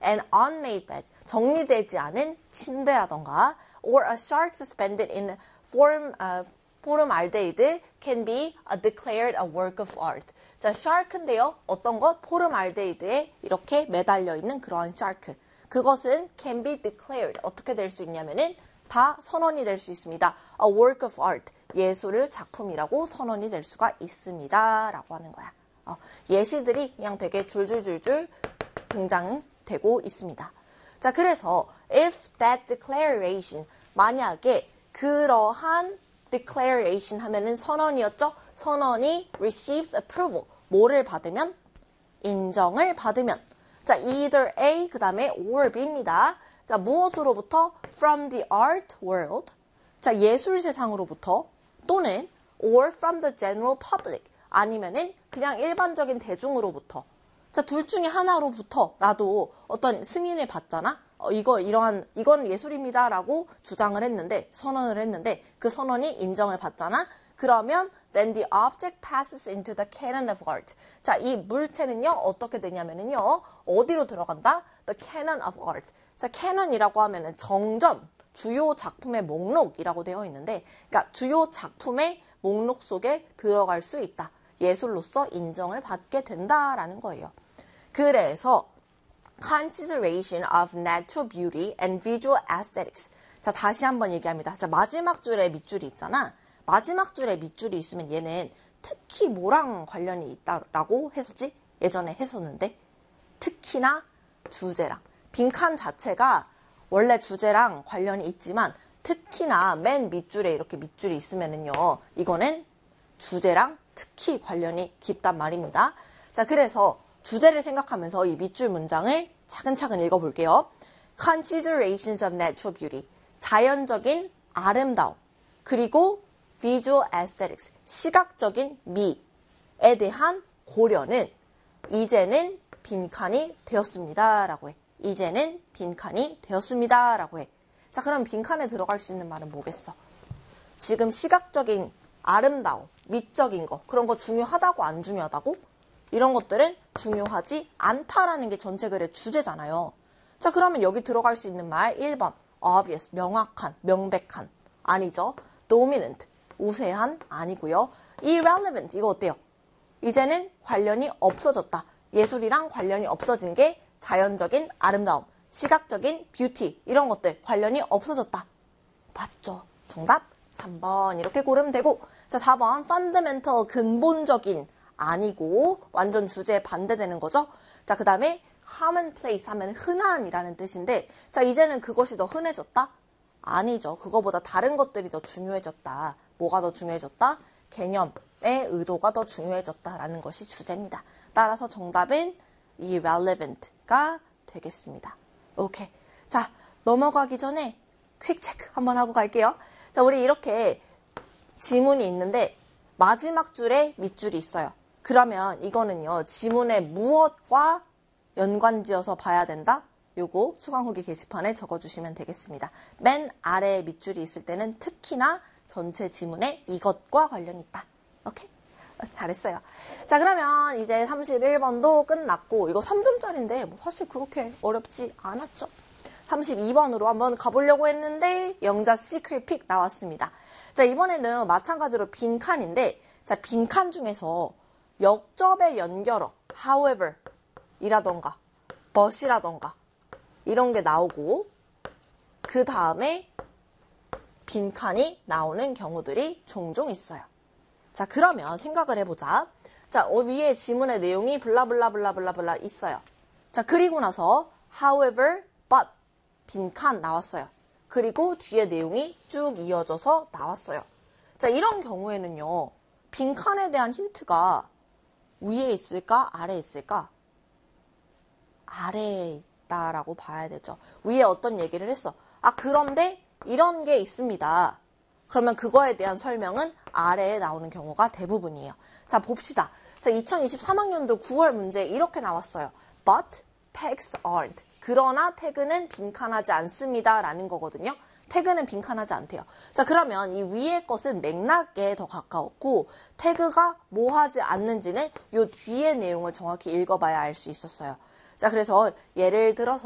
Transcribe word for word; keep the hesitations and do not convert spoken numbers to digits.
an unmade bed, 정리되지 않은 침대라던가 or a shark suspended in form, uh, 포름알데히드 can be a declared a work of art. 자, shark인데요. 어떤 것? 포름알데히드에 이렇게 매달려 있는 그러한 shark. 그것은 can be declared. 어떻게 될 수 있냐면은 다 선언이 될 수 있습니다. A work of art. 예술의 작품이라고 선언이 될 수가 있습니다. 라고 하는 거야. 어, 예시들이 그냥 되게 줄줄줄줄 등장되고 있습니다. 자, 그래서 if that declaration, 만약에 그러한 declaration 하면은 선언이었죠? 선언이 receives approval, 뭐를 받으면? 인정을 받으면. 자, either A, 그 다음에 or B입니다. 자, 무엇으로부터? From the art world. 자, 예술 세상으로부터 또는 or from the general public. 아니면은 그냥 일반적인 대중으로부터. 자, 둘 중에 하나로부터라도 어떤 승인을 받잖아? 어, 이거, 이러한, 이건 예술입니다라고 주장을 했는데, 선언을 했는데, 그 선언이 인정을 받잖아? 그러면, then the object passes into the canon of art. 자, 이 물체는요, 어떻게 되냐면은요, 어디로 들어간다? The canon of art. 자, canon이라고 하면은 정전, 주요 작품의 목록이라고 되어 있는데, 그러니까 주요 작품의 목록 속에 들어갈 수 있다. 예술로서 인정을 받게 된다라는 거예요. 그래서 consideration of natural beauty and visual aesthetics. 자, 다시 한번 얘기합니다. 자, 마지막 줄에 밑줄이 있잖아. 마지막 줄에 밑줄이 있으면 얘는 특히 뭐랑 관련이 있다라고 했었지? 예전에 했었는데 특히나 주제랑. 빈칸 자체가 원래 주제랑 관련이 있지만 특히나 맨 밑줄에 이렇게 밑줄이 있으면은요, 이거는 주제랑 특히 관련이 깊단 말입니다. 자, 그래서 주제를 생각하면서 이 밑줄 문장을 차근차근 읽어볼게요. Considerations of natural beauty. 자연적인 아름다움. 그리고 visual aesthetics. 시각적인 미에 대한 고려는 이제는 빈칸이 되었습니다. 라고 해. 이제는 빈칸이 되었습니다. 라고 해. 자, 그럼 빈칸에 들어갈 수 있는 말은 뭐겠어? 지금 시각적인 아름다움, 미적인 거, 그런 거 중요하다고 안 중요하다고? 이런 것들은 중요하지 않다라는 게 전체 글의 주제잖아요. 자, 그러면 여기 들어갈 수 있는 말 일 번, obvious, 명확한, 명백한. 아니죠. dominant, 우세한, 아니고요. irrelevant, 이거 어때요? 이제는 관련이 없어졌다. 예술이랑 관련이 없어진 게 자연적인 아름다움, 시각적인 뷰티, 이런 것들 관련이 없어졌다. 맞죠? 정답 삼 번 이렇게 고르면 되고, 자, 사 번 fundamental, 근본적인, 아니고 완전 주제에 반대되는 거죠. 자, 그 다음에 commonplace 하면 흔한이라는 뜻인데, 자, 이제는 그것이 더 흔해졌다? 아니죠. 그거보다 다른 것들이 더 중요해졌다. 뭐가 더 중요해졌다? 개념의 의도가 더 중요해졌다라는 것이 주제입니다. 따라서 정답은 irrelevant가 되겠습니다. 오케이. 자, 넘어가기 전에 퀵 체크 한번 하고 갈게요. 자, 우리 이렇게 지문이 있는데 마지막 줄에 밑줄이 있어요. 그러면 이거는요, 지문의 무엇과 연관지어서 봐야 된다? 요거 수강 후기 게시판에 적어주시면 되겠습니다. 맨 아래에 밑줄이 있을 때는 특히나 전체 지문에 이것과 관련이 있다. 오케이? 잘했어요. 자, 그러면 이제 삼십일 번도 끝났고, 이거 삼 점짜리인데 뭐 사실 그렇게 어렵지 않았죠. 삼십이 번으로 한번 가보려고 했는데 영자 시크릿 픽 나왔습니다. 자, 이번에는 마찬가지로 빈칸인데, 자, 빈칸 중에서 역접의 연결어 however 이라던가 but이라던가 이런 게 나오고, 그 다음에 빈칸이 나오는 경우들이 종종 있어요. 자, 그러면 생각을 해보자. 자, 어, 위에 지문의 내용이 블라블라블라블라블라 있어요. 자, 그리고 나서 however, but 빈칸 나왔어요. 그리고 뒤에 내용이 쭉 이어져서 나왔어요. 자, 이런 경우에는요, 빈칸에 대한 힌트가 위에 있을까? 아래에 있을까? 아래에 있다라고 봐야 되죠. 위에 어떤 얘기를 했어. 아, 그런데 이런 게 있습니다. 그러면 그거에 대한 설명은 아래에 나오는 경우가 대부분이에요. 자, 봅시다. 자, 이천이십삼 학년도 구월 문제 이렇게 나왔어요. But tags aren't. 그러나 태그는 빈칸하지 않습니다. 라는 거거든요. 태그는 빈칸하지 않대요. 자, 그러면 이 위의 것은 맥락에 더 가까웠고, 태그가 뭐 하지 않는지는 이 뒤의 내용을 정확히 읽어봐야 알 수 있었어요. 자, 그래서 예를 들어서